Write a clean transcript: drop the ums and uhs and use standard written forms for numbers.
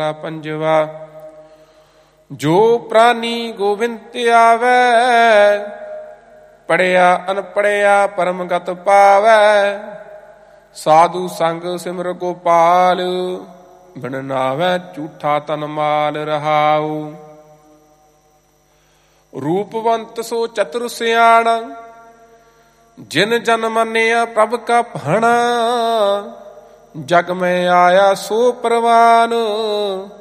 ਪੰਜਵਾ। ਜੋ ਪ੍ਰਾਨੀ ਗੋਬਿੰਦ ਤੇ ਆਵੈ, ਪੜਿਆ ਅਨਪੜਿਆ ਪਰਮਗਤ ਪਾਵੈ। ਸਾਧੂ ਸੰਗ ਸਿਮਰ ਗੋਪਾਲ, ਬਿਨ ਨਾਵੈ ਝੂਠਾ ਤਨ ਮਾਲ ਰਹਾਉ। ਰੂਪਵੰਤ ਸੋ ਚਤੁਰ ਸਿਆਣਾ, ਜਿਨ ਜਨ ਮੰਨਿਆ ਪ੍ਰਭ ਕਾ ਭਾਣਾ। ਜਗ ਮੈਂ ਆਇਆ ਸੋ ਪ੍ਰਵਾਨ,